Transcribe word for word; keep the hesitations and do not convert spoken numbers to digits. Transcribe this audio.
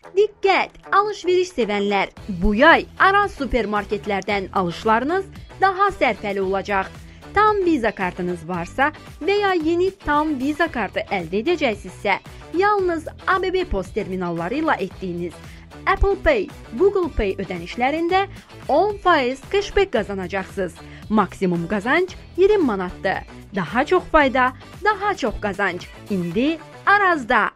Diqqət! Alış-veriş sevənlər, bu yay Araz supermarketlərdən alışlarınız daha sərfəli olacaq. Tam Visa kartınız varsa və ya yeni Tam Visa kartı əldə edəcəksinizsə, yalnız A B B post terminalları ilə etdiyiniz Apple Pay, Google Pay ödənişlərində on faiz cashback qazanacaqsınız. Maksimum qazanc iyirmi manatdır. Daha çox fayda, daha çox qazanc. İndi Arazda.